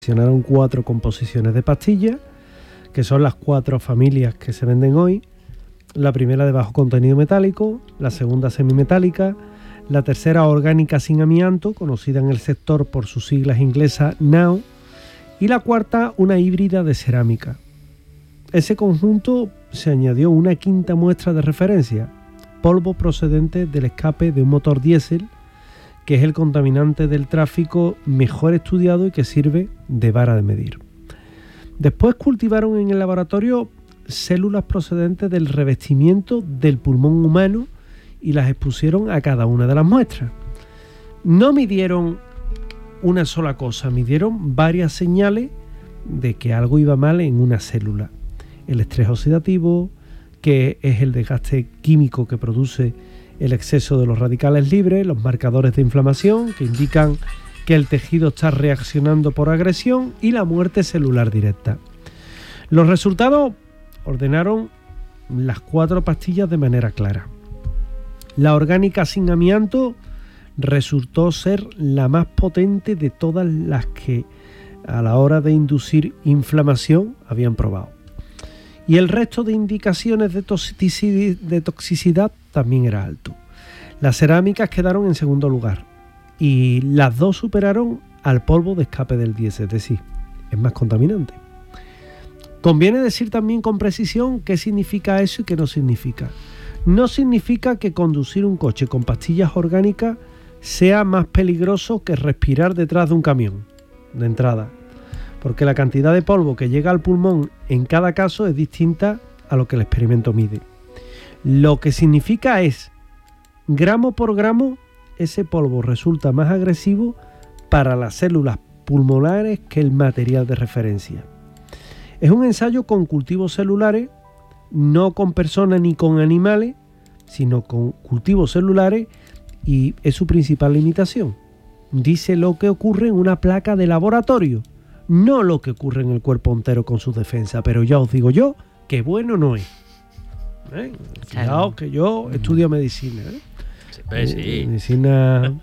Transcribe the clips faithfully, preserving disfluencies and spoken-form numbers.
Seleccionaron cuatro composiciones de pastillas, que son las cuatro familias que se venden hoy. La primera de bajo contenido metálico, la segunda semimetálica, la tercera orgánica sin amianto, conocida en el sector por sus siglas inglesas N A O, y la cuarta una híbrida de cerámica. Ese conjunto se añadió una quinta muestra de referencia, polvo procedente del escape de un motor diésel, que es el contaminante del tráfico mejor estudiado y que sirve de vara de medir. Después cultivaron en el laboratorio células procedentes del revestimiento del pulmón humano y las expusieron a cada una de las muestras. No midieron una sola cosa, midieron varias señales de que algo iba mal en una célula. El estrés oxidativo, que es el desgaste químico que produce el exceso de los radicales libres, los marcadores de inflamación que indican que el tejido está reaccionando por agresión, y la muerte celular directa. Los resultados ordenaron las cuatro pastillas de manera clara. La orgánica sin amianto resultó ser la más potente de todas las que a la hora de inducir inflamación habían probado. Y el resto de indicaciones de toxicidad, de toxicidad también era alto. Las cerámicas quedaron en segundo lugar y las dos superaron al polvo de escape del diésel, es decir, es más contaminante. Conviene decir también con precisión qué significa eso y qué no significa. No significa que conducir un coche con pastillas orgánicas sea más peligroso que respirar detrás de un camión, de entrada, porque la cantidad de polvo que llega al pulmón en cada caso es distinta a lo que el experimento mide. Lo que significa es, gramo por gramo, ese polvo resulta más agresivo para las células pulmonares que el material de referencia. Es un ensayo con cultivos celulares, no con personas ni con animales, sino con cultivos celulares, y es su principal limitación. Dice lo que ocurre en una placa de laboratorio, no lo que ocurre en el cuerpo entero con su defensa, pero ya os digo yo que bueno no es. ¿Eh? Fijaos que yo estudio medicina. ¿eh? Sí, pues sí. Medicina,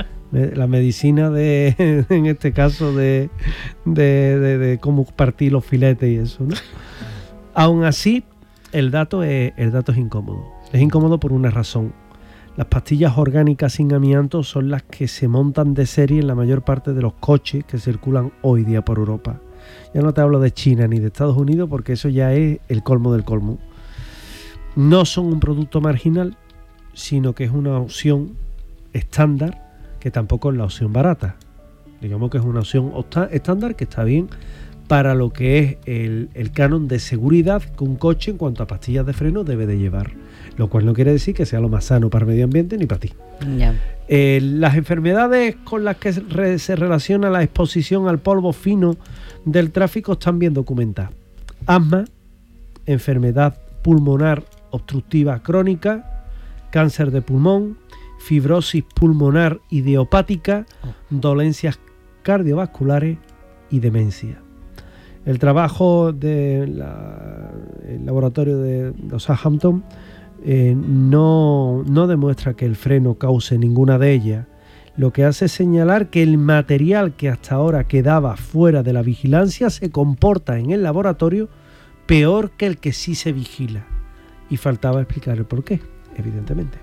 la medicina de, en este caso, de, de, de, de cómo partir los filetes y eso, ¿no? Aún así, el dato es, el dato es incómodo. Es incómodo por una razón. Las pastillas orgánicas sin amianto son las que se montan de serie en la mayor parte de los coches que circulan hoy día por Europa. Ya no te hablo de China ni de Estados Unidos, porque eso ya es el colmo del colmo. No son un producto marginal, sino que es una opción estándar, que tampoco es la opción barata. Digamos que es una opción estándar que está bien para lo que es el, el canon de seguridad que un coche en cuanto a pastillas de freno debe de llevar. Lo cual no quiere decir que sea lo más sano para el medio ambiente ni para ti. Yeah. Eh, las enfermedades con las que re, se relaciona la exposición al polvo fino del tráfico están bien documentadas. Asma, enfermedad pulmonar obstructiva crónica, cáncer de pulmón, fibrosis pulmonar idiopática, dolencias cardiovasculares y demencia. El trabajo del laboratorio de, de Southampton eh, no, no demuestra que el freno cause ninguna de ellas. Lo que hace es señalar que el material que hasta ahora quedaba fuera de la vigilancia se comporta en el laboratorio peor que el que sí se vigila. Y faltaba explicar el porqué, evidentemente.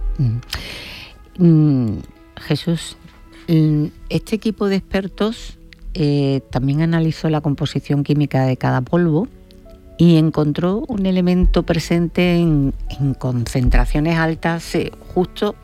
Mm. Mm, Jesús, este equipo de expertos eh, también analizó la composición química de cada polvo y encontró un elemento presente en, en concentraciones altas eh, justo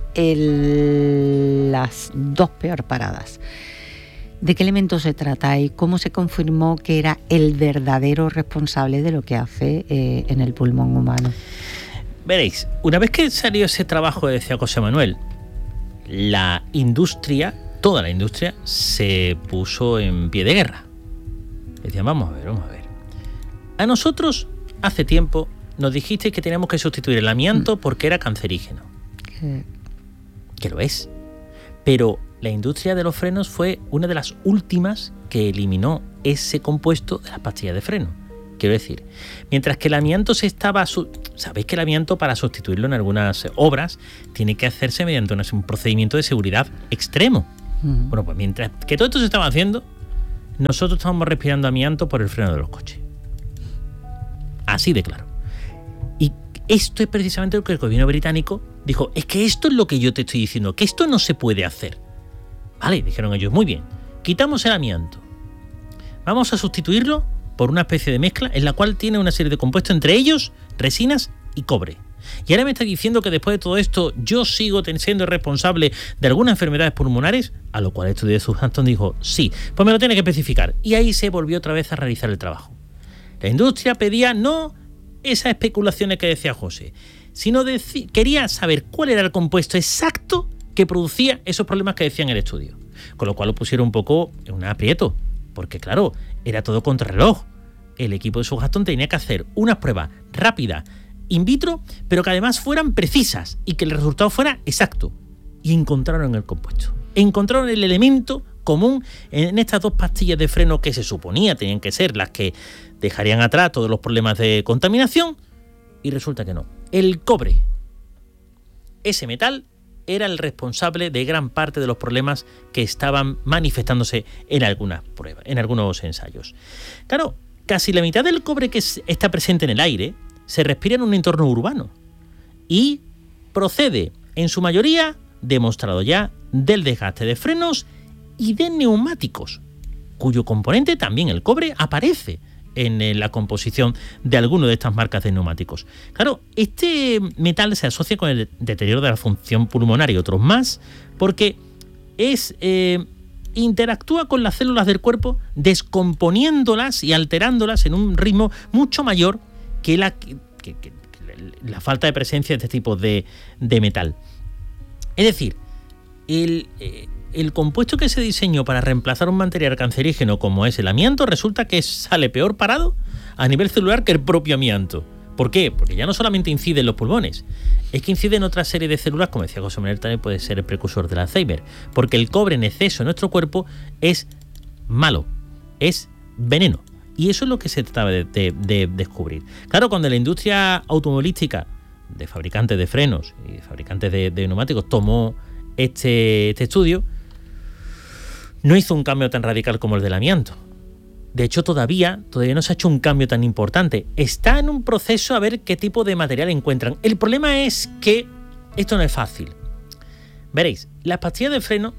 en las dos peor paradas. ¿De qué elemento se trata y cómo se confirmó que era el verdadero responsable de lo que hace eh, en el pulmón humano? Veréis, una vez que salió ese trabajo, decía José Manuel, la industria, toda la industria, se puso en pie de guerra. Decían, vamos a ver, vamos a ver. A nosotros, hace tiempo, nos dijisteis que teníamos que sustituir el amianto mm. porque era cancerígeno. ¿Qué? Que lo es. Pero la industria de los frenos fue una de las últimas que eliminó ese compuesto de las pastillas de freno. Quiero decir, mientras que el amianto se estaba... Su- Sabéis que el amianto, para sustituirlo en algunas obras, tiene que hacerse mediante un procedimiento de seguridad extremo. Uh-huh. Bueno, pues mientras que todo esto se estaba haciendo, nosotros estamos respirando amianto por el freno de los coches. Así de claro. Y esto es precisamente lo que el gobierno británico dijo, es que esto es lo que yo te estoy diciendo, que esto no se puede hacer. Vale, dijeron ellos, muy bien, quitamos el amianto. Vamos a sustituirlo por una especie de mezcla en la cual tiene una serie de compuestos, entre ellos resinas y cobre. Y ahora me está diciendo que después de todo esto yo sigo siendo responsable de algunas enfermedades pulmonares, a lo cual el estudio de Southampton dijo, sí, pues me lo tiene que especificar. Y ahí se volvió otra vez a realizar el trabajo. La industria pedía no esas especulaciones que decía José, sino deci- quería saber cuál era el compuesto exacto que producía esos problemas que decían en el estudio. Con lo cual lo pusieron un poco en un aprieto, porque claro, era todo contrarreloj. El equipo de Southampton tenía que hacer unas pruebas rápidas, in vitro, pero que además fueran precisas y que el resultado fuera exacto. Y encontraron el compuesto. Encontraron el elemento común en estas dos pastillas de freno que se suponía tenían que ser las que dejarían atrás todos los problemas de contaminación, y resulta que no. El cobre, ese metal, era el responsable de gran parte de los problemas que estaban manifestándose en algunas pruebas, en algunos ensayos. Claro, casi la mitad del cobre que está presente en el aire se respira en un entorno urbano y procede, en su mayoría, demostrado ya, del desgaste de frenos y de neumáticos, cuyo componente, también el cobre, aparece en la composición de alguna de estas marcas de neumáticos. Claro, este metal se asocia con el deterioro de la función pulmonar y otros más, porque es eh, interactúa con las células del cuerpo, descomponiéndolas y alterándolas en un ritmo mucho mayor que la, que, que, que la falta de presencia de este tipo de, de metal. Es decir, el... Eh, el compuesto que se diseñó para reemplazar un material cancerígeno como es el amianto resulta que sale peor parado a nivel celular que el propio amianto. ¿Por qué? Porque ya no solamente incide en los pulmones, es que incide en otra serie de células, como decía José Manuel, también puede ser el precursor del Alzheimer, porque el cobre en exceso en nuestro cuerpo es malo, es veneno. Y eso es lo que se trataba de, de, de descubrir. Claro, cuando la industria automovilística, de fabricantes de frenos y de fabricantes de, de neumáticos, tomó este, este estudio, no hizo un cambio tan radical como el del amianto. De hecho, todavía, todavía no se ha hecho un cambio tan importante. Está en un proceso a ver qué tipo de material encuentran. El problema es que esto no es fácil. Veréis, las pastillas de freno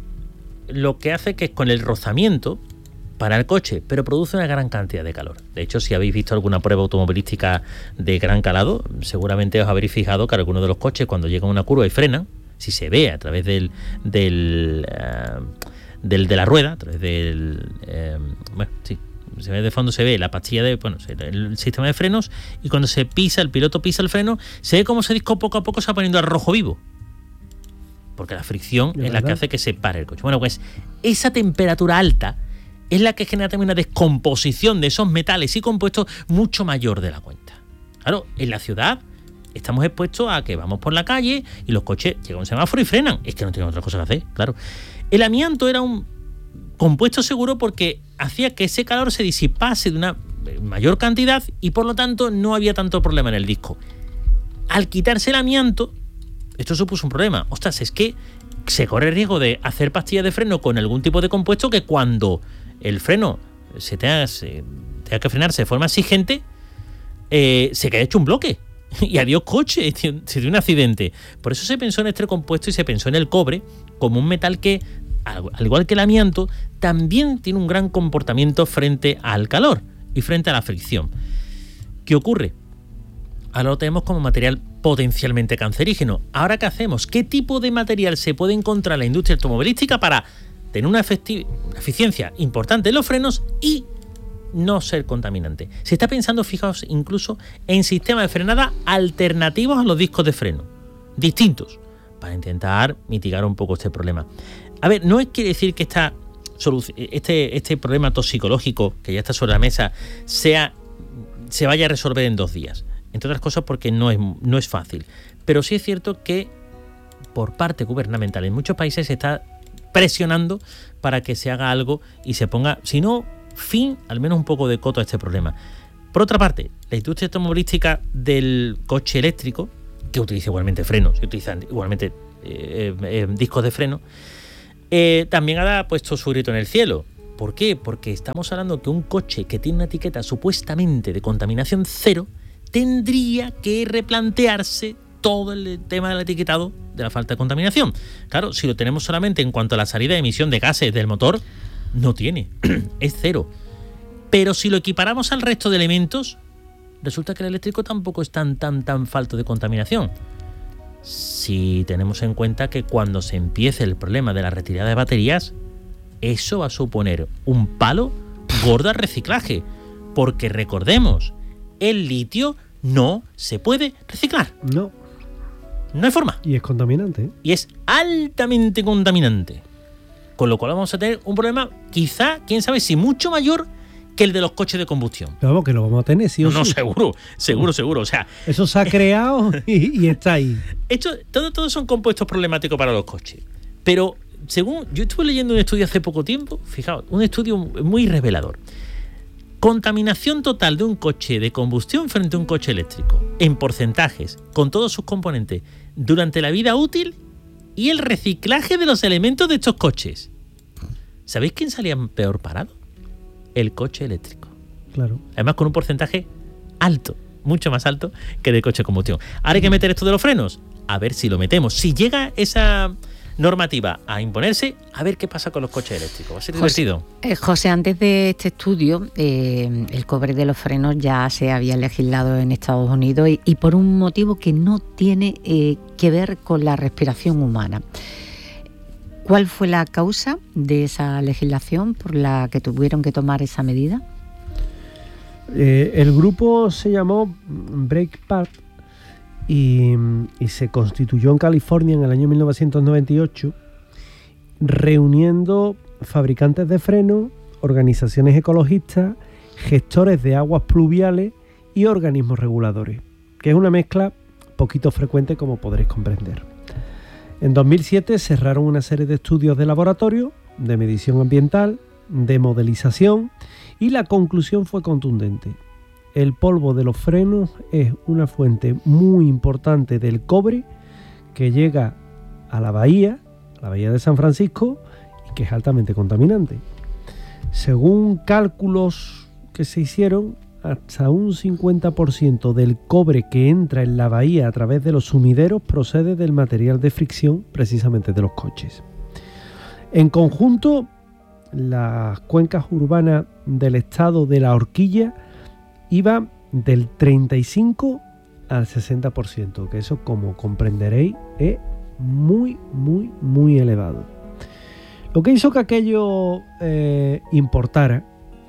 lo que hace que es con el rozamiento para el coche, pero produce una gran cantidad de calor. De hecho, si habéis visto alguna prueba automovilística de gran calado, seguramente os habréis fijado que algunos de los coches, cuando llegan a una curva y frenan, si se ve a través del... del uh, Del, de la rueda, a través del... Eh, bueno, sí, se ve de fondo, se ve la pastilla de... Bueno, el sistema de frenos, y cuando se pisa, el piloto pisa el freno, se ve como ese disco poco a poco se va poniendo al rojo vivo. Porque la fricción es la que hace que se pare el coche. Bueno, pues esa temperatura alta es la que genera también una descomposición de esos metales y compuestos mucho mayor de la cuenta. Claro, en la ciudad estamos expuestos a que vamos por la calle y los coches llegan a un semáforo y frenan. Es que no tienen otra cosa que hacer, claro. El amianto era un compuesto seguro porque hacía que ese calor se disipase de una mayor cantidad y por lo tanto no había tanto problema en el disco. Al quitarse el amianto, esto supuso un problema. Ostras, es que se corre el riesgo de hacer pastillas de freno con algún tipo de compuesto que cuando el freno se tenga, se tenga que frenarse de forma exigente, eh, se queda hecho un bloque. Y adiós coche, se dio un accidente. Por eso se pensó en este compuesto y se pensó en el cobre como un metal que, al igual que el amianto, también tiene un gran comportamiento frente al calor y frente a la fricción. ¿Qué ocurre? Ahora lo tenemos como material potencialmente cancerígeno. ¿Ahora qué hacemos? ¿Qué tipo de material se puede encontrar en la industria automovilística para tener una, efecti- una eficiencia importante en los frenos y no ser contaminante? Se está pensando, fijaos, incluso en sistemas de frenada alternativos a los discos de freno, distintos, para intentar mitigar un poco este problema. A ver, no es quiere decir que esta solución, este, este problema toxicológico que ya está sobre la mesa sea, se vaya a resolver en dos días. Entre otras cosas porque no es, no es fácil. Pero sí es cierto que por parte gubernamental en muchos países se está presionando para que se haga algo y se ponga, si no fin, al menos un poco de coto a este problema. Por otra parte, la industria automovilística del coche eléctrico, que utiliza igualmente frenos, que utiliza igualmente eh, eh, discos de freno, eh, también ha puesto su grito en el cielo. ¿Por qué? Porque estamos hablando que un coche que tiene una etiqueta supuestamente de contaminación cero tendría que replantearse todo el tema del etiquetado de la falta de contaminación. Claro, si lo tenemos solamente en cuanto a la salida de emisión de gases del motor, no tiene, es cero. Pero si lo equiparamos al resto de elementos, resulta que el eléctrico tampoco es tan, tan, tan falto de contaminación. Si tenemos en cuenta que cuando se empiece el problema de la retirada de baterías, eso va a suponer un palo gordo al reciclaje. Porque recordemos, el litio no se puede reciclar. No. No hay forma. Y es contaminante, ¿eh? Y es altamente contaminante. Con lo cual vamos a tener un problema, quizá, quién sabe si mucho mayor que el de los coches de combustión. Pero vamos, que lo vamos a tener, sí o no, sí. No, seguro, seguro, seguro. O sea, eso se ha creado y, y está ahí. Esto, todo, todos son compuestos problemáticos para los coches. Pero según yo estuve leyendo un estudio hace poco tiempo, fijaos, un estudio muy revelador. Contaminación total de un coche de combustión frente a un coche eléctrico, en porcentajes, con todos sus componentes, durante la vida útil y el reciclaje de los elementos de estos coches. ¿Sabéis quién salía peor parado? El coche eléctrico. Claro. Además con un porcentaje alto, mucho más alto que el coche de combustión. Ahora hay que meter esto de los frenos, a ver si lo metemos. Si llega esa normativa a imponerse, a ver qué pasa con los coches eléctricos. Va a ser José, divertido. Eh, José, antes de este estudio, eh, el cobre de los frenos ya se había legislado en Estados Unidos y, y por un motivo que no tiene eh, que ver con la respiración humana. ¿Cuál fue la causa de esa legislación por la que tuvieron que tomar esa medida? Eh, el grupo se llamó Breakpack y, y se constituyó en California en el año mil novecientos noventa y ocho, reuniendo fabricantes de frenos, organizaciones ecologistas, gestores de aguas pluviales y organismos reguladores, que es una mezcla poquito frecuente, como podréis comprender. En dos mil siete cerraron una serie de estudios de laboratorio, de medición ambiental, de modelización, y la conclusión fue contundente. El polvo de los frenos es una fuente muy importante del cobre que llega a la bahía, a la bahía de San Francisco, y que es altamente contaminante. Según cálculos que se hicieron, hasta un cincuenta por ciento del cobre que entra en la bahía a través de los sumideros procede del material de fricción, precisamente de los coches. En conjunto, las cuencas urbanas del estado de La Horquilla iban del treinta y cinco al sesenta por ciento, que eso, como comprenderéis, es muy, muy, muy elevado. Lo que hizo que aquello eh, importara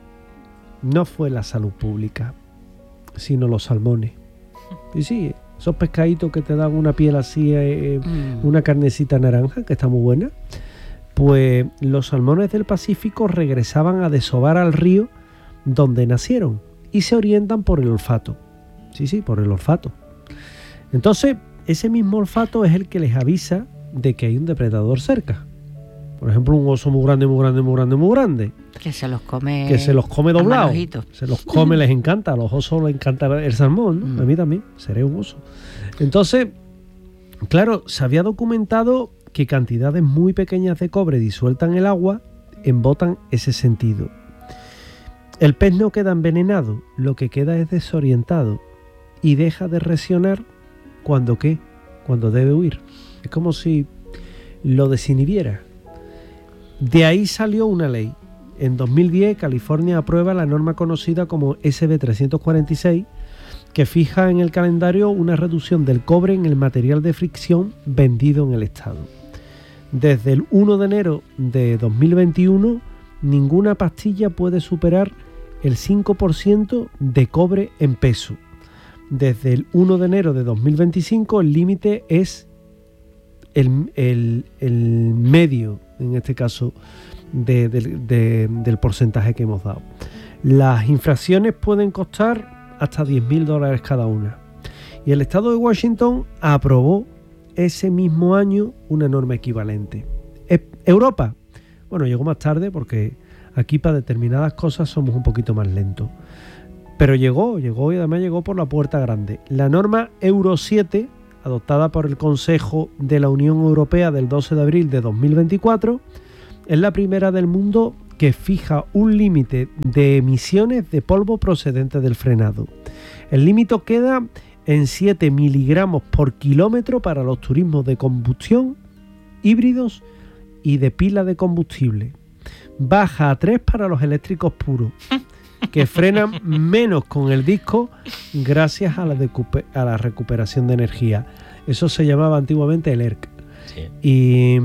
no fue la salud pública, sino los salmones. Y sí, esos pescaditos que te dan una piel así, eh, mm. una carnecita naranja, que está muy buena, pues los salmones del Pacífico regresaban a desovar al río donde nacieron y se orientan por el olfato. Sí, sí, por el olfato. Entonces, ese mismo olfato es el que les avisa de que hay un depredador cerca. Por ejemplo, un oso muy grande, muy grande, muy grande, muy grande. Que se los come. Que se los come doblados. Se los come, les encanta. A los osos les encanta el salmón, ¿no? Mm. A mí también. Seré un oso. Entonces, claro, se había documentado que cantidades muy pequeñas de cobre disueltas en el agua embotan ese sentido. El pez no queda envenenado, lo que queda es desorientado y deja de reaccionar cuando ¿qué? Cuando debe huir. Es como si lo desinhibiera. De ahí salió una ley. En dos mil diez, California aprueba la norma conocida como S B trescientos cuarenta y seis, que fija en el calendario una reducción del cobre en el material de fricción vendido en el estado. Desde el primero de enero de dos mil veintiuno, ninguna pastilla puede superar el cinco por ciento de cobre en peso. Desde el primero de enero de dos mil veinticinco, el límite es el, el, el medio, en este caso, de, de, de, del porcentaje que hemos dado. Las infracciones pueden costar hasta diez mil dólares cada una. Y el estado de Washington aprobó ese mismo año una norma equivalente. Europa, bueno, llegó más tarde porque aquí para determinadas cosas somos un poquito más lentos. Pero llegó, llegó y además llegó por la puerta grande. La norma Euro siete, adoptada por el Consejo de la Unión Europea del doce de abril de dos mil veinticuatro, es la primera del mundo que fija un límite de emisiones de polvo procedente del frenado. El límite queda en siete miligramos por kilómetro para los turismos de combustión, híbridos y de pila de combustible. Baja a tres para los eléctricos puros, que frenan menos con el disco gracias a la, decupe- a la recuperación de energía. Eso se llamaba antiguamente el E R C. Sí. Y,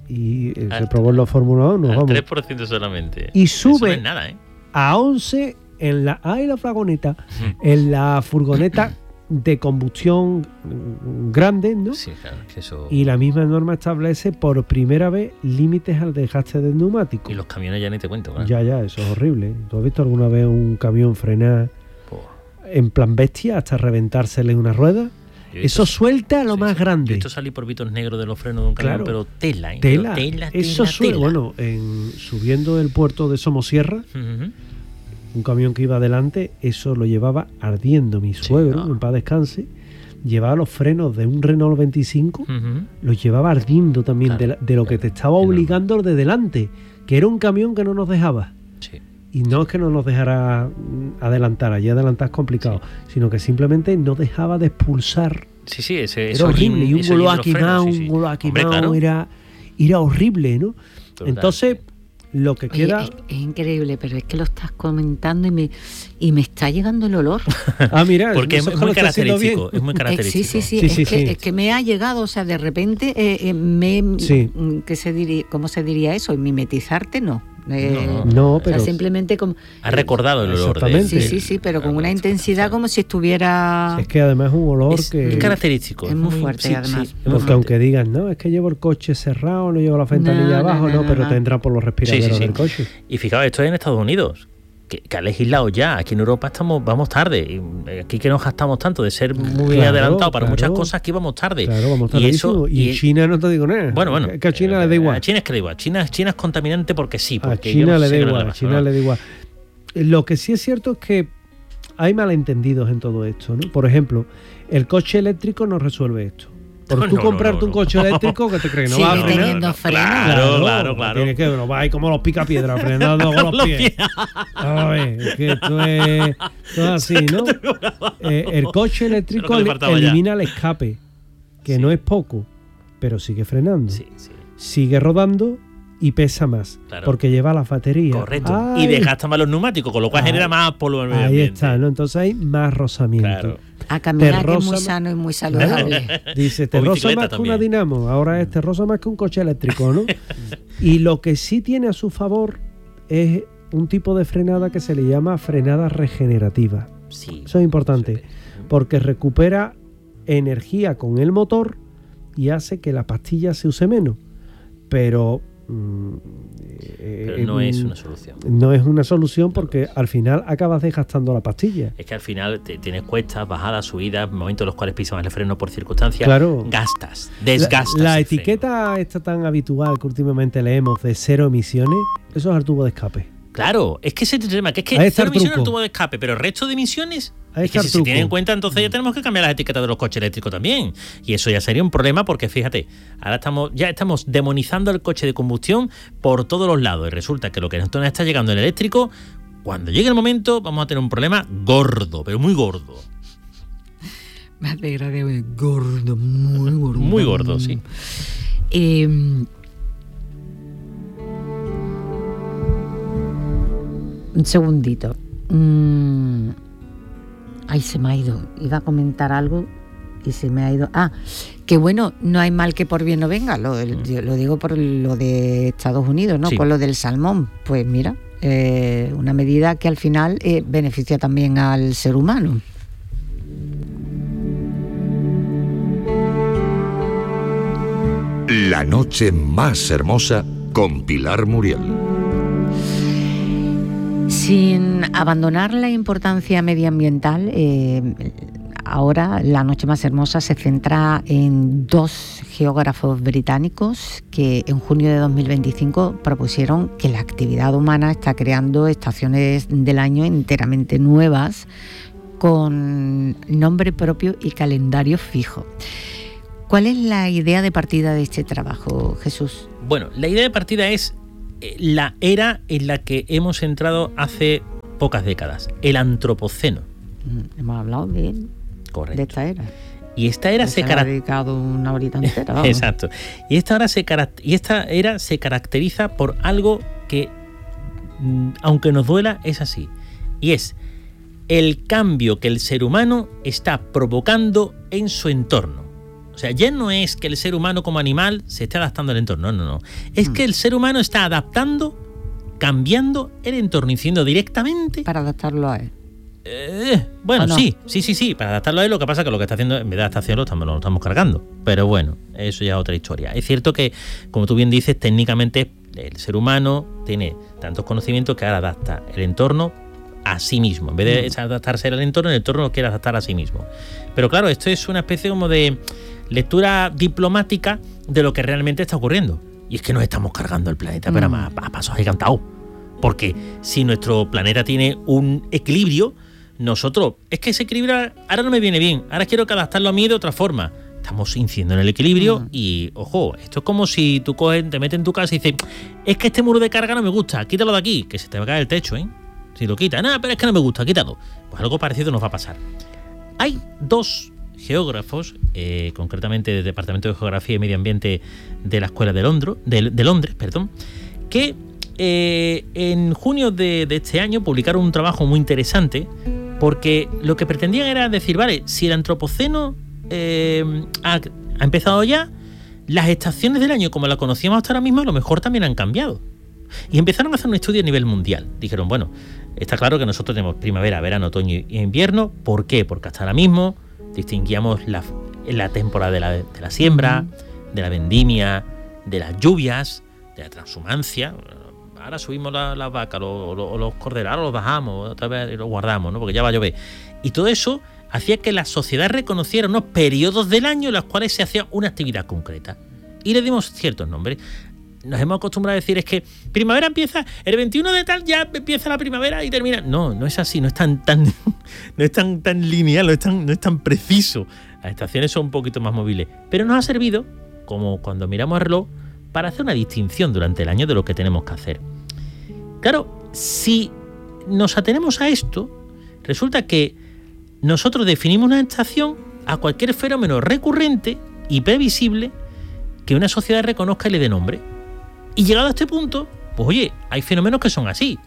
y al, se probó en la Fórmula uno. Al vamos. tres por ciento solamente. Y sube no es nada, ¿eh? a once en la... ¡Ay, la flagoneta! En la furgoneta de combustión grande, ¿no? Sí, claro, que eso... Y la misma norma establece por primera vez límites al desgaste del neumático. Y los camiones ya ni te cuento, claro. Ya, ya, eso es horrible. ¿Tú has visto alguna vez un camión frenar oh. en plan bestia hasta reventársele una rueda? Eso visto, suelta lo sí, más sí. grande. Esto salí por vitos negros de los frenos de un camión, claro. pero tela, ¿eh? Tela, pero tela, eso tela, suele, tela. Bueno, en, subiendo del puerto de Somosierra, uh-huh. un camión que iba adelante, eso lo llevaba ardiendo mi suegro, sí, no. en paz descanse. Llevaba los frenos de un Renault veinticinco, uh-huh. los llevaba ardiendo también claro, de, la, de lo claro, que te estaba obligando de delante, que era un camión que no nos dejaba. Sí. Y no es que no nos dejara adelantar, allí adelantar es complicado, sí. sino que simplemente no dejaba de expulsar. Sí, sí, ese era horrible. Y un golo quemado, sí, sí. un golo quemado, era, era horrible, ¿no? Total. Entonces, lo que Oye, queda... Es, es increíble, pero es que lo estás comentando y me, y me está llegando el olor. Ah, mira, porque es, es muy característico, es muy característico. Sí, sí, sí, sí, es, sí, que, sí. es que me ha llegado, o sea, de repente eh, eh, me... Sí. ¿qué se diría, ¿Cómo se diría eso? ¿Mimetizarte? No. Eh, no, no, pero... O sea, simplemente como... Ha recordado el olor. De, sí, sí, sí, pero con una intensidad como si estuviera... Es que además es un olor es, que... Es característico. Es muy fuerte, sí, además. Sí, porque fuerte. Aunque digan, no, es que llevo el coche cerrado, no llevo la ventanilla no, abajo, no, no, no pero no. te entra por los respiraderos sí, sí, sí. del coche. Y fijaos, esto es en Estados Unidos. Que, que ha legislado ya. Aquí en Europa estamos vamos tarde. Y aquí que nos gastamos tanto de ser muy claro, adelantados para claro. muchas cosas, aquí vamos tarde. Claro, vamos tarde. Y, eso, y, y China no te digo nada. Bueno, bueno. Que a China eh, le da igual. A China es que le da igual. China, China es contaminante porque sí. Porque a China no le da igual. No a China ¿no? le da igual. Lo que sí es cierto es que hay malentendidos en todo esto, ¿no? Por ejemplo, el coche eléctrico no resuelve esto. Por no, tú no, comprarte no, no, un coche eléctrico, que te crees? ¿No sí, vas a frenar? Teniendo freno. Claro, claro, claro. Tienes que, no vas ahí como los picapiedras, frenando con los pies. A ver, es que esto es, esto es así, ¿no? Eh, el coche eléctrico el, elimina ya. el escape, que sí. no es poco, pero sigue frenando. Sí, sí. Sigue rodando y pesa más, claro. porque lleva las baterías. Correcto. Ay. Y desgasta más los neumáticos, con lo cual Ay. genera más polvo en el medio ambiente. Ahí está, ¿no? Entonces hay más rozamiento. Claro. A caminar que es muy sano y muy saludable. Dice, te roza más también. que una dinamo, ahora es te roza más que un coche eléctrico, ¿no? Y lo que sí tiene a su favor es un tipo de frenada que se le llama frenada regenerativa. Sí. Eso es importante, porque recupera energía con el motor y hace que la pastilla se use menos. Pero... Pero no eh, es una solución. No es una solución porque al final acabas desgastando la pastilla. Es que al final te, tienes cuestas, bajadas, subidas, momentos en los cuales pisas el freno por circunstancias. Claro. Gastas, desgastas. La, la etiqueta freno. Esta tan habitual que últimamente leemos de cero emisiones, eso es el tubo de escape. Claro, es que ese es el tema, que es que cero emisiones es el tubo de escape, pero el resto de emisiones... Es que si se tiene en cuenta, entonces ya tenemos que cambiar las etiquetas de los coches eléctricos también. Y eso ya sería un problema porque, fíjate, ahora estamos ya estamos demonizando el coche de combustión por todos los lados. Y resulta que lo que nos está llegando el eléctrico, cuando llegue el momento, vamos a tener un problema gordo, pero muy gordo. Me alegra que me gordo, muy gordo. Muy gordo, sí. Eh... Un segundito. Mm... Ay, se me ha ido. Iba a comentar algo y se me ha ido. Ah, que bueno, no hay mal que por bien no venga. Lo, lo digo por lo de Estados Unidos, ¿no? Sí. Con lo del salmón. Pues mira, eh, una medida que al final eh, beneficia también al ser humano. La noche más hermosa con Pilar Muriel. Sin abandonar la importancia medioambiental, eh, ahora la noche más hermosa se centra en dos geógrafos británicos que en junio de dos mil veinticinco propusieron que la actividad humana está creando estaciones del año enteramente nuevas con nombre propio y calendario fijo. ¿Cuál es la idea de partida de este trabajo, Jesús? Bueno, la idea de partida es la era en la que hemos entrado hace pocas décadas, el antropoceno. Hemos hablado de él. Correcto. De esta era. Y esta era se, se ha dedicado una horita entera. Vamos. Exacto. Y esta, hora se caract- y esta era se caracteriza por algo que, aunque nos duela, es así. Y es el cambio que el ser humano está provocando en su entorno. O sea, ya no es que el ser humano como animal se esté adaptando al entorno, no, no, no. Es mm. que el ser humano está adaptando, cambiando el entorno, diciendo directamente... Para adaptarlo a él. Eh, bueno, no? sí, sí, sí, sí, para adaptarlo a él. Lo que pasa es que lo que está haciendo, en vez de adaptación, lo estamos, lo estamos cargando. Pero bueno, eso ya es otra historia. Es cierto que, como tú bien dices, técnicamente el ser humano tiene tantos conocimientos que ahora adapta el entorno a sí mismo. En vez de adaptarse al entorno, el entorno lo quiere adaptar a sí mismo. Pero claro, esto es una especie como de lectura diplomática de lo que realmente está ocurriendo. Y es que nos estamos cargando el planeta, mm. pero a, a pasos agigantados. Porque si nuestro planeta tiene un equilibrio, nosotros, es que ese equilibrio ahora no me viene bien, ahora quiero que adaptarlo a mí de otra forma. Estamos incidiendo en el equilibrio mm. y, ojo, esto es como si tú coges, te metes en tu casa y dices, es que este muro de carga no me gusta, quítalo de aquí, que se te va a caer el techo, ¿eh? Si lo quitas, nada, pero es que no me gusta, quítalo. Pues algo parecido nos va a pasar. Hay dos geógrafos, eh, concretamente del Departamento de Geografía y Medio Ambiente de la Escuela de Londres, de, de Londres, perdón, que eh, en junio de, de este año publicaron un trabajo muy interesante, porque lo que pretendían era decir, vale, si el antropoceno eh, ha, ha empezado ya, las estaciones del año como la conocíamos hasta ahora mismo a lo mejor también han cambiado. Y empezaron a hacer un estudio a nivel mundial. Dijeron, bueno, está claro que nosotros tenemos primavera, verano, otoño y invierno. ¿Por qué? Porque hasta ahora mismo distinguíamos la, la temporada de la, de la siembra, de la vendimia, de las lluvias, de la transhumancia. Ahora subimos las la vacas, los, los, los corderos, ahora los bajamos, otra vez los guardamos, ¿no? Porque ya va a llover. Y todo eso hacía que la sociedad reconociera unos periodos del año en los cuales se hacía una actividad concreta. Y le dimos ciertos nombres. Nos hemos acostumbrado a decir es que primavera empieza, el veintiuno de tal ya empieza la primavera y termina. No, no es así, no es tan, tan, no es tan, tan lineal, no es tan, no es tan preciso. Las estaciones son un poquito más móviles. Pero nos ha servido, como cuando miramos el reloj, para hacer una distinción durante el año de lo que tenemos que hacer. Claro, si nos atenemos a esto, resulta que nosotros definimos una estación a cualquier fenómeno recurrente y previsible que una sociedad reconozca y le dé nombre. Y llegado a este punto, pues oye, hay fenómenos que son así.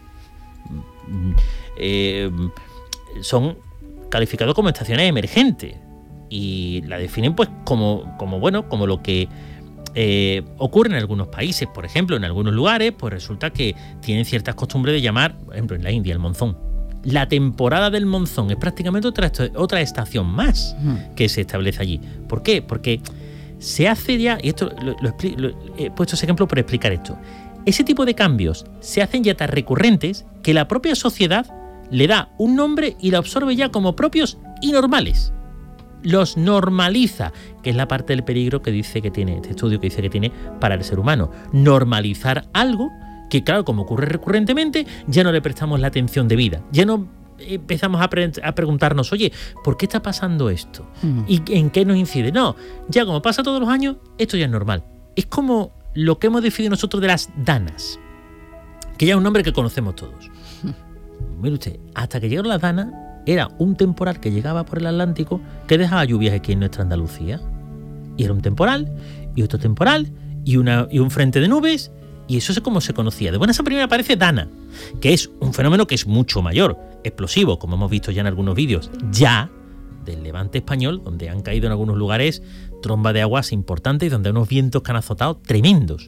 Eh, son calificados como estaciones emergentes. Y la definen pues como, como bueno, como lo que eh, ocurre en algunos países. Por ejemplo, en algunos lugares, pues resulta que tienen ciertas costumbres de llamar, por ejemplo, en la India, el monzón. La temporada del monzón es prácticamente otra, otra estación más que se establece allí. ¿Por qué? Porque se hace ya, y esto lo, lo, lo, he puesto ese ejemplo por explicar esto, ese tipo de cambios se hacen ya tan recurrentes que la propia sociedad le da un nombre y la absorbe ya como propios y normales. Los normaliza, que es la parte del peligro que dice que tiene, este estudio que dice que tiene para el ser humano. Normalizar algo que, claro, como ocurre recurrentemente, ya no le prestamos la atención debida, ya no empezamos a, pre- a preguntarnos, oye, ¿por qué está pasando esto? Uh-huh. ¿Y en qué nos incide? No, ya como pasa todos los años, esto ya es normal. Es como lo que hemos definido nosotros de las danas, que ya es un nombre que conocemos todos. Uh-huh. Mire usted, hasta que llegaron las danas, era un temporal que llegaba por el Atlántico que dejaba lluvias aquí en nuestra Andalucía. Y era un temporal, y otro temporal, y, una, y un frente de nubes, y eso es como se conocía. De buenas a primeras aparece Dana, que es un fenómeno que es mucho mayor, explosivo, como hemos visto ya en algunos vídeos, ya del levante español, donde han caído en algunos lugares trombas de aguas importantes y donde hay unos vientos que han azotado tremendos.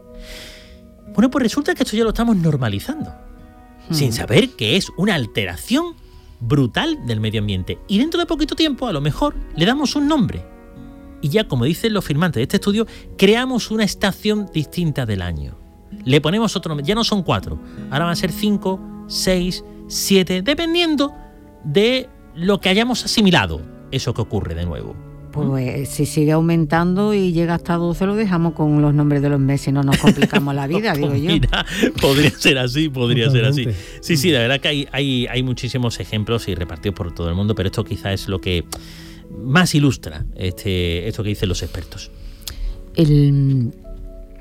Bueno, pues resulta que esto ya lo estamos normalizando, hmm. sin saber que es una alteración brutal del medio ambiente. Y dentro de poquito tiempo, a lo mejor, le damos un nombre. Y ya, como dicen los firmantes de este estudio, creamos una estación distinta del año. Le ponemos otro nombre, ya no son cuatro, ahora van a ser cinco, seis, siete, dependiendo de lo que hayamos asimilado, eso que ocurre de nuevo. Pues si sigue aumentando y llega hasta doce, lo dejamos con los nombres de los meses y no nos complicamos la vida, digo yo. Mira, podría ser así, podría Totalmente. ser así. Sí, sí, la verdad que hay, hay, hay muchísimos ejemplos y repartidos por todo el mundo, pero esto quizás es lo que más ilustra este, esto que dicen los expertos. El...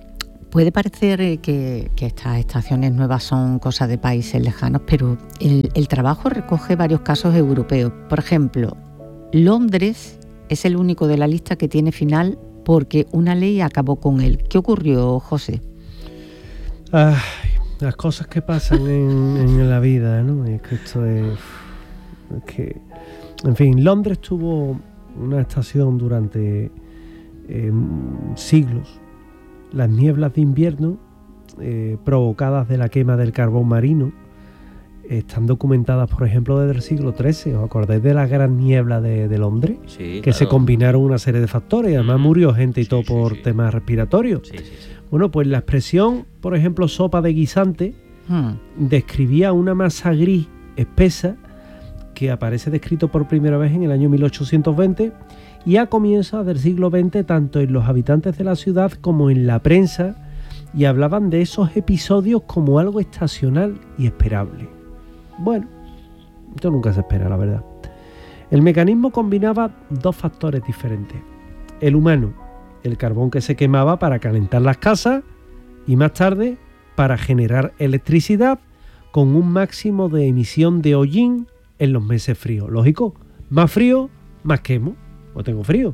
Puede parecer que, que estas estaciones nuevas son cosas de países lejanos, pero el, el trabajo recoge varios casos europeos. Por ejemplo, Londres es el único de la lista que tiene final porque una ley acabó con él. ¿Qué ocurrió, José? Ay, las cosas que pasan en, en la vida, ¿no? Es que esto es, es que, en fin, Londres tuvo una estación durante eh, siglos. Las nieblas de invierno eh, provocadas de la quema del carbón marino están documentadas, por ejemplo, desde el siglo trece. ¿Os acordáis de la gran niebla de, de Londres? Sí, que claro. Se combinaron una serie de factores y además murió gente y Sí, todo sí, por sí. temas respiratorios. Sí, sí, sí. Bueno, pues la expresión, por ejemplo, sopa de guisante, Hmm. describía una masa gris espesa que aparece descrito por primera vez en el año mil ochocientos veinte y a comienzos del siglo veinte tanto en los habitantes de la ciudad como en la prensa, y hablaban de esos episodios como algo estacional y esperable. Bueno, esto nunca se espera, la verdad. El mecanismo combinaba dos factores diferentes. El humano, el carbón que se quemaba para calentar las casas y más tarde para generar electricidad con un máximo de emisión de hollín en los meses fríos. Lógico, más frío, más quemo. O tengo frío.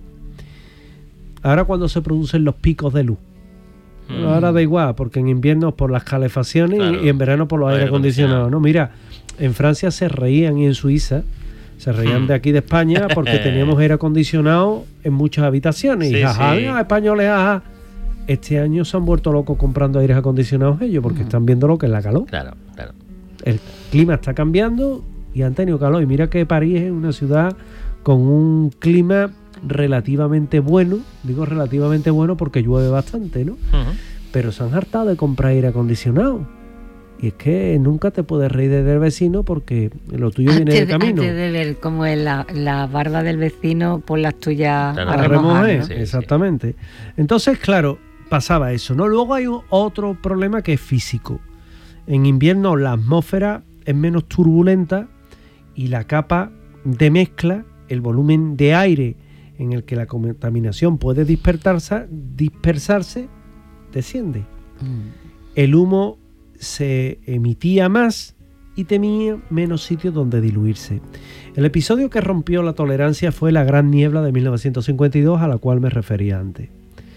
Ahora cuando se producen los picos de luz. Bueno, ahora da igual, porque en invierno por las calefacciones Claro. y en verano por los Aire aire acondicionados. acondicionado. No, mira, en Francia se reían y en Suiza se reían Hmm. de aquí de España porque teníamos aire acondicionado en muchas habitaciones. Sí, y jaja, sí. mira, españoles, jaja. Este año se han vuelto locos comprando aires acondicionados ellos porque Hmm. están viendo lo que es la calor. Claro, claro. El clima está cambiando y han tenido calor. Y mira que París es una ciudad con un clima relativamente bueno. Digo relativamente bueno porque llueve bastante, ¿no? Ujú. Pero se han hartado de comprar aire acondicionado. Y es que nunca te puedes reír del vecino porque lo tuyo viene de Antes, camino. antes de ver cómo es la, la barba del vecino, por las tuyas Claro. a A remojar, remojar, ¿no? Sí, sí. exactamente. Entonces, claro, pasaba eso, ¿no? Luego hay otro problema que es físico. En invierno la atmósfera es menos turbulenta y la capa de mezcla, el volumen de aire en el que la contaminación puede dispersarse, dispersarse desciende. Mm. El humo se emitía más y tenía menos sitios donde diluirse. El episodio que rompió la tolerancia fue la Gran Niebla de mil novecientos cincuenta y dos, a la cual me refería antes.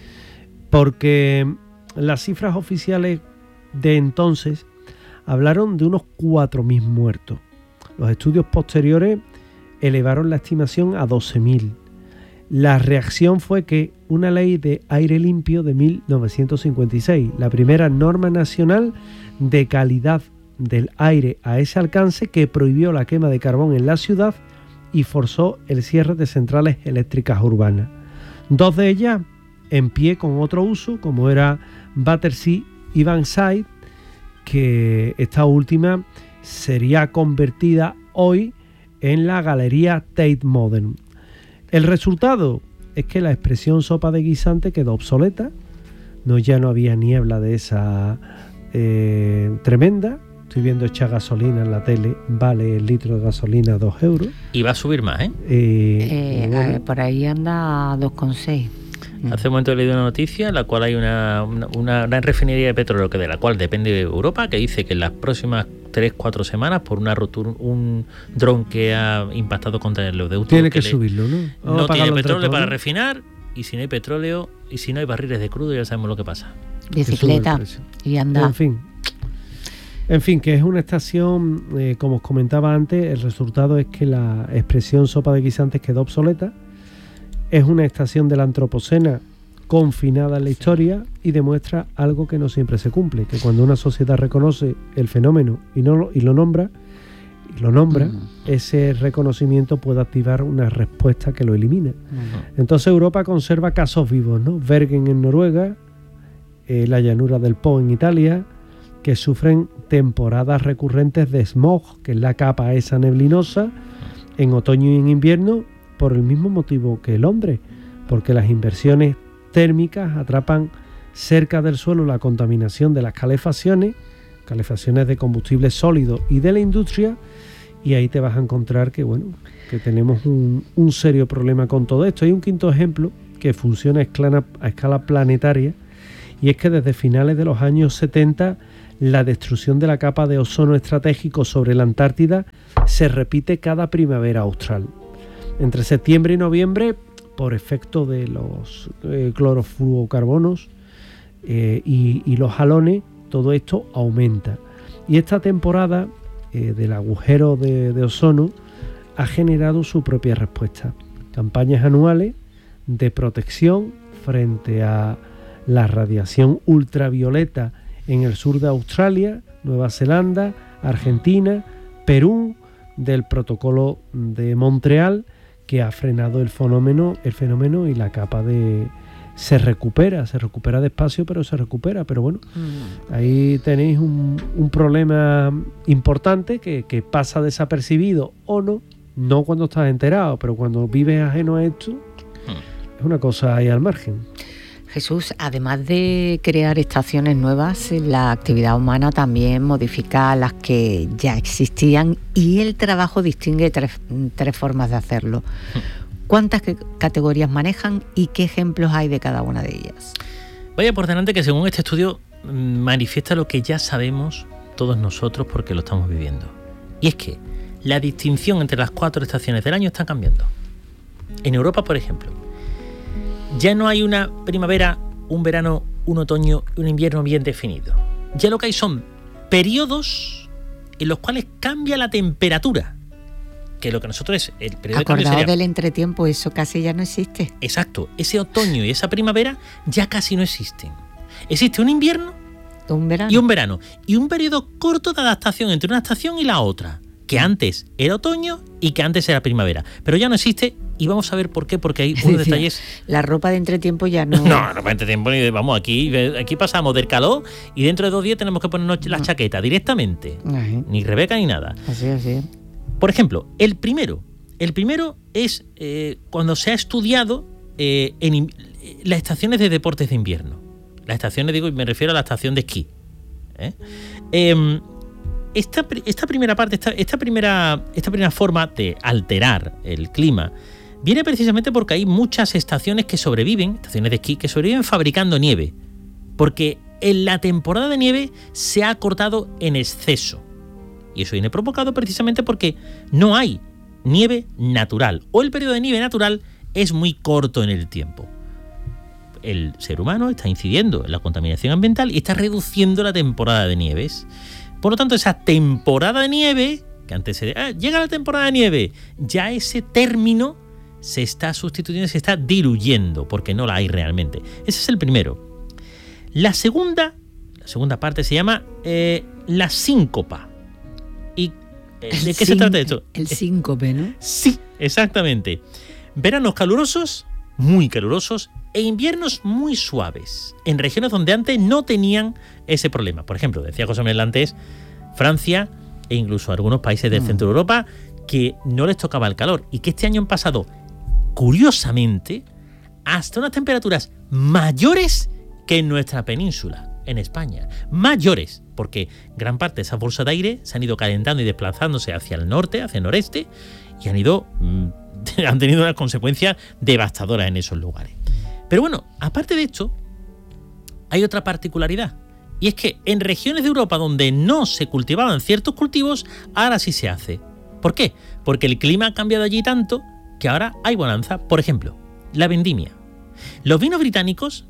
Porque las cifras oficiales de entonces hablaron de unos cuatro mil muertos. Los estudios posteriores elevaron la estimación a doce mil. La reacción fue que una ley de aire limpio de mil novecientos cincuenta y seis, la primera norma nacional de calidad del aire a ese alcance, que prohibió la quema de carbón en la ciudad y forzó el cierre de centrales eléctricas urbanas. Dos de ellas en pie con otro uso, como era Battersea y Bankside, que esta última sería convertida hoy en la Galería Tate Modern. El resultado es que la expresión sopa de guisante quedó obsoleta, no, ya no había niebla de esa eh, tremenda. Estoy viendo echar gasolina en la tele, vale el litro de gasolina dos euros. Y va a subir más, ¿eh? Eh, Eh, bueno, eh, por ahí anda a dos coma seis. Hace un momento he leído una noticia en la cual hay una, una, una gran refinería de petróleo que de la cual depende Europa, que dice que en las próximas tres cuatro semanas, por una rotura, un dron que ha impactado contra el oleoducto, tiene que le- subirlo, ¿no? Vamos a no tiene pagarlo entre petróleo todos, para ¿no? refinar, y si no hay petróleo y si no hay barriles de crudo, ya sabemos lo que pasa. Que sube el Bicicleta precio. y anda. En fin. En fin, que es una estación, eh, como os comentaba antes, el resultado es que la expresión sopa de guisantes quedó obsoleta. Es una estación de la antropocena confinada en la historia y demuestra algo que no siempre se cumple, que cuando una sociedad reconoce el fenómeno y, no lo, y lo nombra, y lo nombra, Mm. ese reconocimiento puede activar una respuesta que lo elimina. Mm. Entonces Europa conserva casos vivos, ¿no? Bergen en Noruega, eh, la llanura del Po en Italia, que sufren temporadas recurrentes de smog, que es la capa esa neblinosa, en otoño y en invierno, por el mismo motivo que Londres, porque las inversiones térmicas atrapan cerca del suelo la contaminación de las calefacciones, calefacciones de combustibles sólidos y de la industria, y ahí te vas a encontrar que, bueno, que tenemos un, un serio problema con todo esto. Hay un quinto ejemplo que funciona a escala, a escala planetaria, Y es que desde finales de los años setenta la destrucción de la capa de ozono estratégico sobre la Antártida se repite cada primavera austral. Entre septiembre y noviembre, por efecto de los eh, clorofluorocarbonos eh, y, y los halones, todo esto aumenta. Y esta temporada eh, del agujero de, de ozono ha generado su propia respuesta. Campañas anuales de protección frente a la radiación ultravioleta en el sur de Australia, Nueva Zelanda, Argentina, Perú, del protocolo de Montreal, que ha frenado el fenómeno, el fenómeno y la capa de se recupera, se recupera despacio, pero se recupera. Pero bueno, mm. ahí tenéis un, un problema importante que, que pasa desapercibido o no, no cuando estás enterado, pero cuando vives ajeno a esto, mm. es una cosa ahí al margen. Jesús, además de crear estaciones nuevas, la actividad humana también modifica las que ya existían y el trabajo distingue tres, tres formas de hacerlo. ¿Cuántas categorías manejan y qué ejemplos hay de cada una de ellas? Vaya por delante que según este estudio manifiesta lo que ya sabemos todos nosotros porque lo estamos viviendo. Y es que la distinción entre las cuatro estaciones del año está cambiando. En Europa, por ejemplo, ya no hay una primavera, un verano, un otoño y un invierno bien definido. Ya lo que hay son periodos en los cuales cambia la temperatura. Que lo que nosotros es el periodo de cambio Acordado sería, del entretiempo, eso casi ya no existe. Exacto, ese otoño y esa primavera ya casi no existen. Existe un invierno un verano. y un verano. Y un periodo corto de adaptación entre una estación y la otra. Que antes era otoño y que antes era primavera. Pero ya no existe y vamos a ver por qué, porque hay unos detalles... La ropa de entretiempo ya no... No, la ropa de entretiempo, vamos, aquí, aquí pasamos del calor y dentro de dos días tenemos que ponernos la chaqueta directamente. Ajá. Ni Rebeca ni nada. Así, así. Por ejemplo, el primero. El primero es eh, cuando se ha estudiado eh, en las estaciones de deportes de invierno. Las estaciones, digo, me refiero a la estación de esquí. ¿Eh? Eh, Esta, esta primera parte, esta, esta, primera, esta primera forma de alterar el clima viene precisamente porque hay muchas estaciones que sobreviven, estaciones de esquí, que sobreviven fabricando nieve. Porque en la temporada de nieve se ha cortado en exceso. Y eso viene provocado precisamente porque no hay nieve natural. O el periodo de nieve natural es muy corto en el tiempo. El ser humano está incidiendo en la contaminación ambiental y está reduciendo la temporada de nieves. Por lo tanto, esa temporada de nieve, que antes se... Ah, llega la temporada de nieve, ya ese término se está sustituyendo, se está diluyendo, porque no la hay realmente. Ese es el primero. La segunda, la segunda parte se llama eh, la síncopa. ¿Y eh, de qué se trata esto? El síncope, ¿no? Sí, exactamente. Veranos calurosos, muy calurosos, e inviernos muy suaves, en regiones donde antes no tenían ese problema. Por ejemplo, decía José Manuel antes, Francia e incluso algunos países del mm. centro de Europa que no les tocaba el calor y que este año han pasado, curiosamente, hasta unas temperaturas mayores que en nuestra península, en España. Mayores, porque gran parte de esas bolsas de aire se han ido calentando y desplazándose hacia el norte, hacia el noreste, y han ido... Mmm, han tenido unas consecuencias devastadoras en esos lugares. Pero bueno, aparte de esto, hay otra particularidad. Y es que en regiones de Europa donde no se cultivaban ciertos cultivos, ahora sí se hace. ¿Por qué? Porque el clima ha cambiado allí tanto que ahora hay bonanza. Por ejemplo, la vendimia. Los vinos británicos,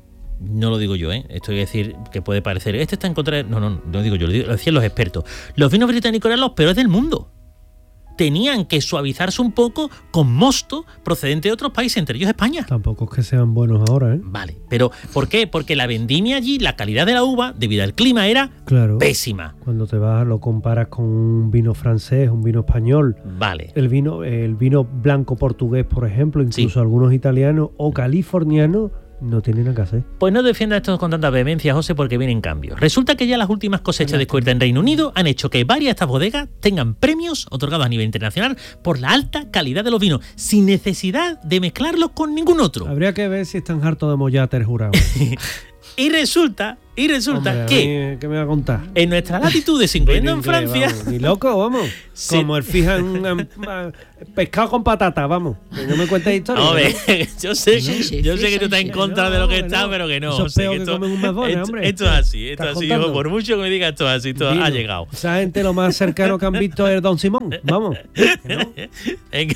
no lo digo yo, ¿eh? Esto es decir que puede parecer, este está en contra de... No, no, no lo digo yo, lo, digo, lo decían los expertos. Los vinos británicos eran los peores del mundo. Tenían que suavizarse un poco con mosto procedente de otros países, entre ellos España. Tampoco es que sean buenos ahora, ¿eh? Vale, pero ¿por qué? Porque la vendimia allí, la calidad de la uva, debido al clima, era claro, pésima. Cuando te vas, lo comparas con un vino francés, un vino español. Vale. El vino, el vino blanco portugués, por ejemplo, incluso sí. algunos italianos o californianos, no tienen nada que hacer. Pues no defienda esto con tanta vehemencia, José, porque vienen cambios. Resulta que ya las últimas cosechas descubiertas en Reino Unido han hecho que varias de estas bodegas tengan premios otorgados a nivel internacional por la alta calidad de los vinos, sin necesidad de mezclarlos con ningún otro. Habría que ver si están hartos de mollater jurado. Y resulta Y resulta Hombre, que... ¿qué me va a contar? En nuestras latitudes, incluyendo en Francia... Vamos, ni loco, vamos. Sí. Como el fijan um, pescado con patata, vamos. Que no me cuentes historias. Hombre, ¿no? yo sé, Sí, sí, yo sí, sé que sí, tú estás sí. en contra de lo que está, No, pero que no. eso O es sea, peor que que esto, comer un McDonald's, esto, hombre. esto es así, esto es ¿Estás así. contando? Hijo, por mucho que me digas, esto es así, esto Dino. ha llegado. Esa gente lo más cercano que han visto es Don Simón. Vamos. ¿Que no? Venga,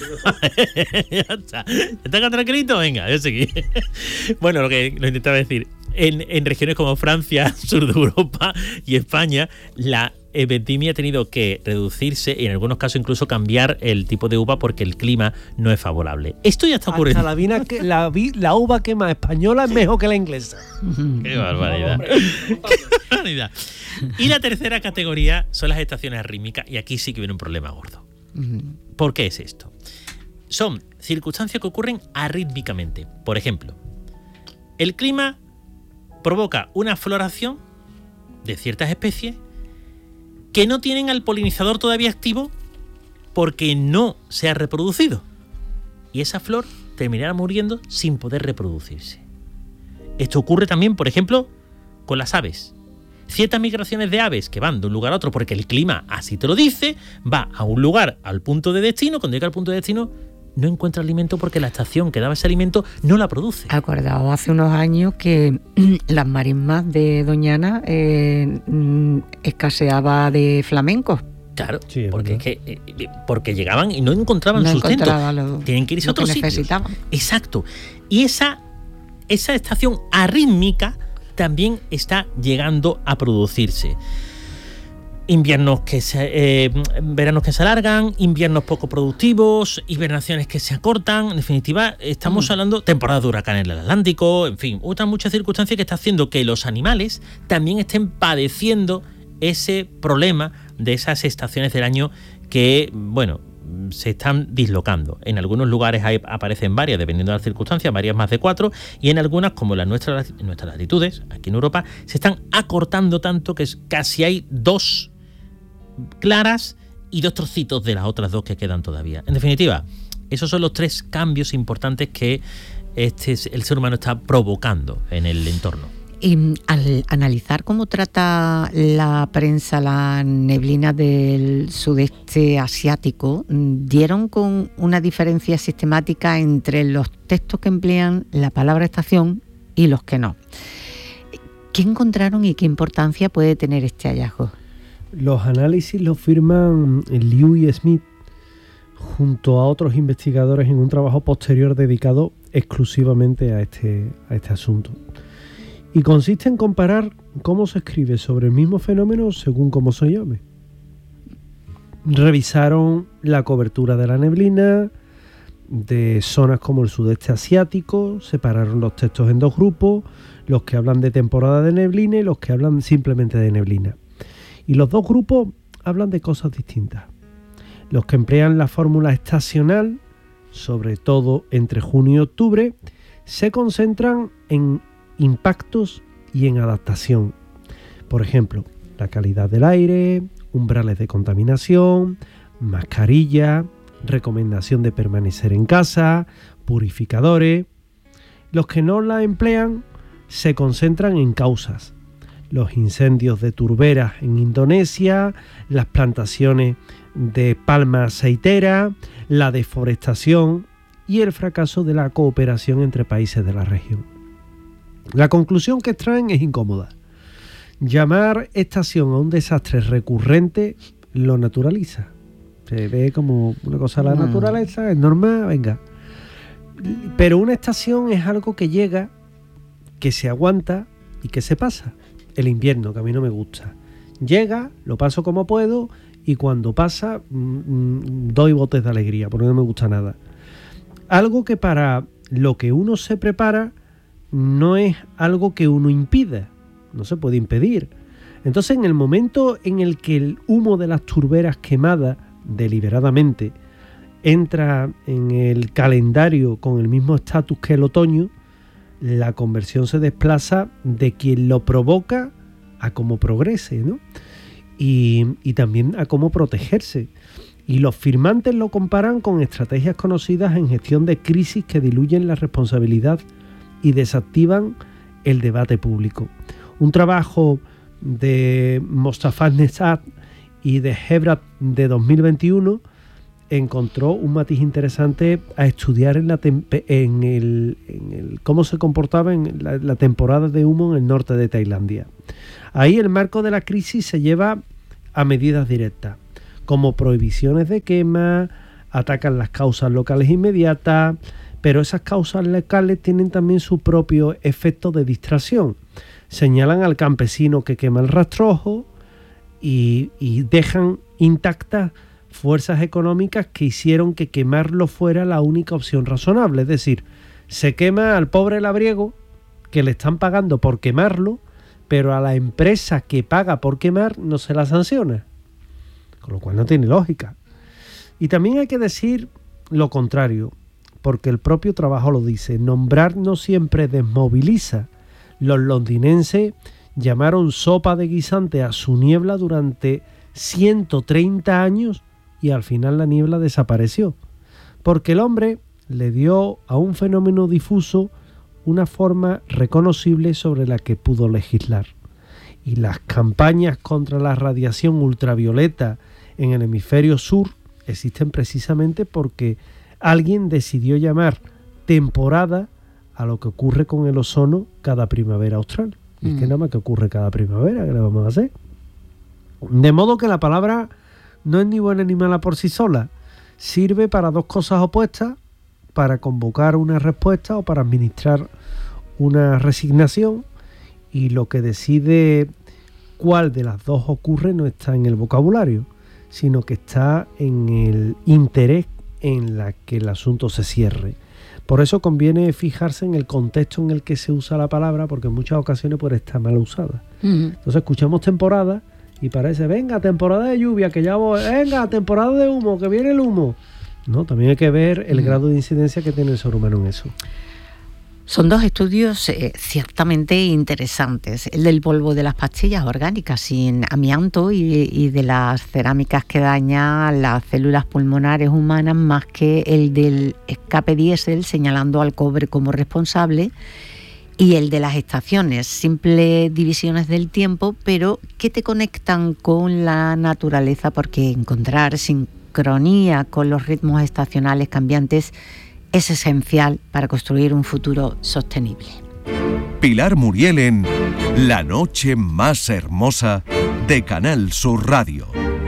ya está. ¿Estás tranquilito? Venga, yo seguí. Bueno, lo que lo intentaba decir, en, en regiones como Francia, sur de Europa y España, la vendimia ha tenido que reducirse y en algunos casos incluso cambiar el tipo de uva porque el clima no es favorable. Esto ya está ocurriendo. Hasta la, vina que, la, vi- la uva que más española es mejor que la inglesa. Qué barbaridad. Qué barbaridad. Y la tercera categoría son las estaciones arrítmicas, y aquí sí que viene un problema gordo. ¿Por qué es esto? Son circunstancias que ocurren arrítmicamente. Por ejemplo, el clima provoca una floración de ciertas especies que no tienen al polinizador todavía activo porque no se ha reproducido. Y esa flor terminará muriendo sin poder reproducirse. Esto ocurre también, por ejemplo, con las aves. Ciertas migraciones de aves que van de un lugar a otro porque el clima así te lo dice, va a un lugar al punto de destino, cuando llega al punto de destino no encuentra alimento porque la estación que daba ese alimento no la produce. Acordaos hace unos años que las marismas de Doñana eh, escaseaba de flamencos. Claro, Sí, es porque, es verdad. que, eh, porque llegaban y no encontraban No sustento. encontraba lo- Tienen que irse a lo que otros sitios. necesitaban. Exacto. Y esa, esa estación arrítmica también está llegando a producirse. Inviernos que se, eh, veranos que se alargan, inviernos poco productivos, hibernaciones que se acortan. En definitiva, estamos Mm. hablando de temporada de huracán en el Atlántico, en fin, otras muchas circunstancias que está haciendo que los animales también estén padeciendo ese problema de esas estaciones del año que, bueno, se están dislocando. En algunos lugares hay, aparecen varias, dependiendo de las circunstancias, varias más de cuatro, y en algunas, como las nuestras, en nuestras latitudes, aquí en Europa, se están acortando tanto que es- casi hay dos claras y dos trocitos de las otras dos que quedan todavía. En definitiva, esos son los tres cambios importantes que este, el ser humano está provocando en el entorno. Y mm, al analizar cómo trata la prensa la neblina del sudeste asiático, mm, dieron con una diferencia sistemática entre los textos que emplean la palabra estación y los que no. ¿Qué encontraron y qué importancia puede tener este hallazgo? Los análisis los firman Liu y Smith junto a otros investigadores en un trabajo posterior dedicado exclusivamente a este, a este asunto. Y consiste en comparar cómo se escribe sobre el mismo fenómeno según cómo se llame. Revisaron la cobertura de la neblina de zonas como el sudeste asiático, separaron los textos en dos grupos, los que hablan de temporada de neblina y los que hablan simplemente de neblina. Y los dos grupos hablan de cosas distintas. Los que emplean la fórmula estacional, sobre todo entre junio y octubre, se concentran en impactos y en adaptación. Por ejemplo, la calidad del aire, umbrales de contaminación, mascarilla, recomendación de permanecer en casa, purificadores. Los que no la emplean se concentran en causas. Los incendios de turberas en Indonesia, las plantaciones de palma aceitera, la deforestación y el fracaso de la cooperación entre países de la región. La conclusión que extraen es incómoda. Llamar estación a un desastre recurrente lo naturaliza. Se ve como una cosa de la Mm. naturaleza, es normal, venga. Pero una estación es algo que llega, que se aguanta y que se pasa. El invierno, que a mí no me gusta. Llega, lo paso como puedo y cuando pasa mmm, doy botes de alegría porque no me gusta nada. Algo que para lo que uno se prepara no es algo que uno impida, no se puede impedir. Entonces, en el momento en el que el humo de las turberas quemadas deliberadamente entra en el calendario con el mismo estatus que el otoño, la conversión se desplaza de quien lo provoca a cómo progrese, ¿no? Y, y también a cómo protegerse. Y los firmantes lo comparan con estrategias conocidas en gestión de crisis que diluyen la responsabilidad y desactivan el debate público. Un trabajo de Mostafa Nesat y de Hebrat de dos mil veintiuno encontró un matiz interesante a estudiar en, la tempe- en, el, en el cómo se comportaba en la, la temporada de humo en el norte de Tailandia. Ahí el marco de la crisis se lleva a medidas directas, como prohibiciones de quema, atacan las causas locales inmediatas, pero esas causas locales tienen también su propio efecto de distracción. Señalan al campesino que quema el rastrojo y, y dejan intactas fuerzas económicas que hicieron que quemarlo fuera la única opción razonable. Es decir, se quema al pobre labriego que le están pagando por quemarlo, pero a la empresa que paga por quemar no se la sanciona, con lo cual no tiene lógica. Y también hay que decir lo contrario, porque el propio trabajo lo dice: nombrar no siempre desmoviliza. Los londinenses llamaron sopa de guisante a su niebla durante ciento treinta años y al final la niebla desapareció, porque el hombre le dio a un fenómeno difuso una forma reconocible sobre la que pudo legislar. Y las campañas contra la radiación ultravioleta en el hemisferio sur existen precisamente porque alguien decidió llamar temporada a lo que ocurre con el ozono cada primavera austral. Y mm. es que nada más que ocurre cada primavera, ¿qué le vamos a hacer? De modo que la palabra no es ni buena ni mala por sí sola. Sirve para dos cosas opuestas: para convocar una respuesta o para administrar una resignación, y lo que decide cuál de las dos ocurre no está en el vocabulario, sino que está en el interés en la que el asunto se cierre. Por eso conviene fijarse en el contexto en el que se usa la palabra, porque en muchas ocasiones puede estar mal usada. Uh-huh. Entonces escuchamos temporada y parece, venga, temporada de lluvia, que ya voy, venga, temporada de humo, que viene el humo. No, también hay que ver el uh-huh. grado de incidencia que tiene el ser humano en eso. Son dos estudios eh, ciertamente interesantes. El del polvo de las pastillas orgánicas sin amianto y, y de las cerámicas que dañan las células pulmonares humanas, más que el del escape diésel señalando al cobre como responsable, y el de las estaciones, simples divisiones del tiempo, pero que te conectan con la naturaleza, porque encontrar sincronía con los ritmos estacionales cambiantes es esencial para construir un futuro sostenible. Pilar Muriel en La Noche Más Hermosa de Canal Sur Radio.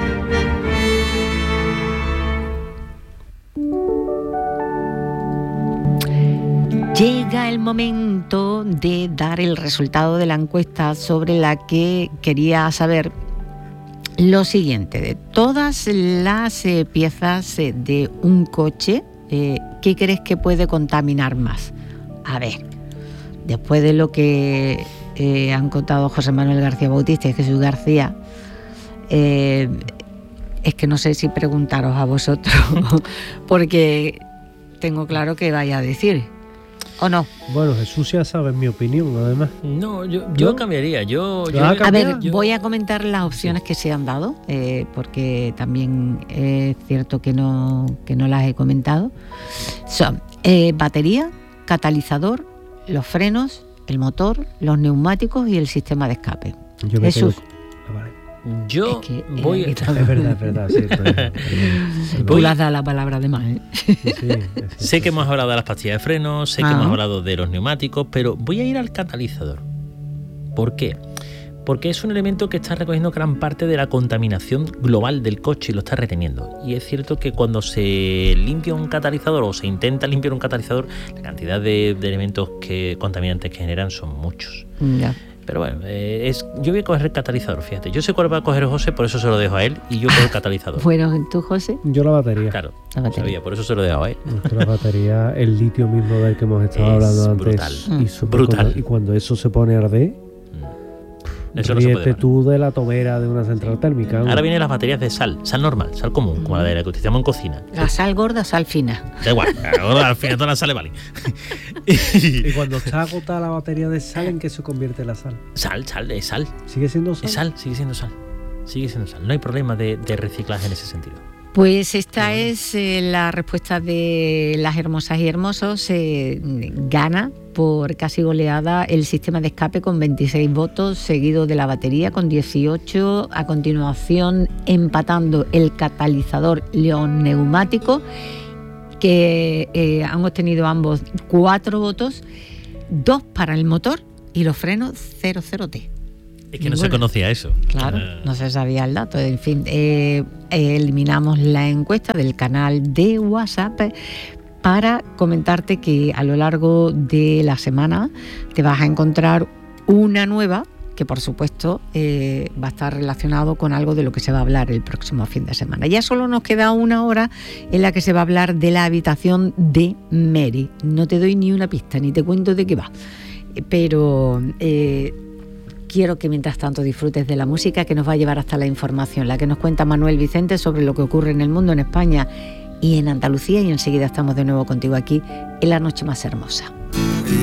Llega el momento de dar el resultado de la encuesta sobre la que quería saber lo siguiente: de todas las eh, piezas eh, de un coche, Eh, ¿qué crees que puede contaminar más? A ver, después de lo que eh, han contado José Manuel García Bautista y Jesús García, eh, es que no sé si preguntaros a vosotros, porque tengo claro que vais a decir, ¿o no? Bueno, Jesús ya sabe mi opinión, además. No, yo, yo ¿No? cambiaría. Yo, yo a ver, yo... voy a comentar las opciones que se han dado, eh, porque también es cierto que no, que no las he comentado. Son eh, batería, catalizador, los frenos, el motor, los neumáticos y el sistema de escape. Yo me Jesús. Quedo... Ah, vale. Yo es que, voy... Eh, es verdad, es verdad. Sí, pero... Tú le has dado la palabra de más, ¿eh? Sí, sí, sí, sé que hemos hablado de las pastillas de freno, sé ah. que hemos hablado de los neumáticos, pero voy a ir al catalizador. ¿Por qué? Porque es un elemento que está recogiendo gran parte de la contaminación global del coche y lo está reteniendo. Y es cierto que cuando se limpia un catalizador o se intenta limpiar un catalizador, la cantidad de, de elementos que, contaminantes que generan son muchos. Ya. Pero bueno, eh, es, yo voy a coger el catalizador, fíjate. Yo sé cuál va a coger José, por eso se lo dejo a él, y yo cojo el catalizador. Bueno, ¿tú, José? Yo la batería. Claro, la batería. Sabía, por eso se lo dejo a él. La batería, el litio mismo del que hemos estado es hablando antes. Brutal. Y, brutal. Cuando, y cuando eso se pone a arder, eso no se puede tú de la tomera de una central térmica. Ahora vienen las baterías de sal, sal normal, sal común, como la de la que utilizamos en cocina. La sal gorda, sal fina. Da igual, la gorda, al final todas las sales valen. Y cuando está agotada la batería de sal, ¿en qué se convierte la sal? Sal, sal, es sal. ¿Sigue siendo sal? Es sal, sigue siendo sal. Sigue siendo sal. No hay problema de, de reciclaje en ese sentido. Pues esta es eh, la respuesta de las hermosas y hermosos. Eh, gana por casi goleada el sistema de escape con veintiséis votos, seguido de la batería con dieciocho. A continuación, empatando el catalizador León neumático, que eh, han obtenido ambos cuatro votos, dos para el motor y los frenos cero cero T. Es que no se conocía eso. Claro, no se sabía el dato. En fin, eh, eh, eliminamos la encuesta del canal de WhatsApp para comentarte que a lo largo de la semana te vas a encontrar una nueva que, por supuesto, eh, va a estar relacionado con algo de lo que se va a hablar el próximo fin de semana. Ya solo nos queda una hora en la que se va a hablar de la habitación de Mary. No te doy ni una pista, ni te cuento de qué va. Pero... Eh, quiero que mientras tanto disfrutes de la música que nos va a llevar hasta la información, la que nos cuenta Manuel Vicente sobre lo que ocurre en el mundo, en España y en Andalucía, y enseguida estamos de nuevo contigo aquí en La Noche Más Hermosa.